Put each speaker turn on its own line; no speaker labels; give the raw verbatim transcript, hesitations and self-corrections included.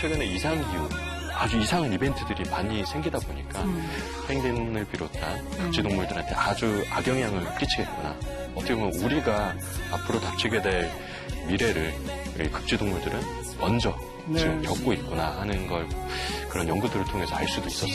최근에 이상기후, 아주 이상한 이벤트들이 많이 생기다 보니까
음.
펭귄을 비롯한 극지동물들한테 아주 악영향을 끼치겠구나. 어떻게 보면 우리가 앞으로 닥치게 될 미래를 극지동물들은 먼저
네.
지금 겪고 있구나 하는 걸 그런 연구들을 통해서 알 수도 있었어요.